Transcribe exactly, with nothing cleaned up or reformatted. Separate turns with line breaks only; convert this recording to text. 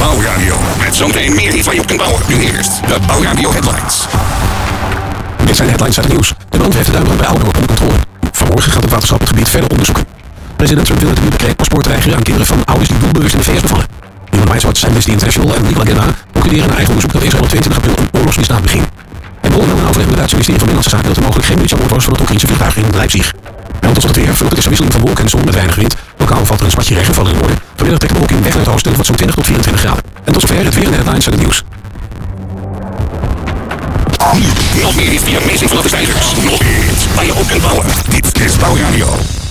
Bouwradio. Met zometeen meer iets waar je op kunt bouwen. Nu eerst de Bouwradio headlines. Dit zijn de headlines uit het nieuws. De brand heeft de duimbrand bij Ouddorp onder controle. Vanmorgen gaat het waterschap het gebied verder onderzoeken. President Trump wil het nieuwe decreet paspoort weigeren aan kinderen van ouders die doelbewust in de V S bevallen. Human Rights Watch, Amnesty International en Legal Agenda concluderen naar eigen onderzoek dat Israël op tweeëntwintig april een oorlogsmisdaad beging. En bronnen hebben een overleg met het Duitse ministerie van Binnenlandse Zaken dat er mogelijk geen munitie aan boord was voor het Oekraïnse vliegtuig in Leipzig. En tot het weer. Vanochtend is er wisseling van wolken en zon met weinig wind. Lokaal valt er een spatje regen van in het noorden. Vanmiddag trekt de bewolking weg naar het oosten en het wordt zo'n twintig tot vierentwintig graden. En tot zover het weer en de headlines uit het nieuws. Nog meer iets via Amazing vanaf de stijgers. Nog meer iets waar je op kunt bouwen. Dit is Bouwradio.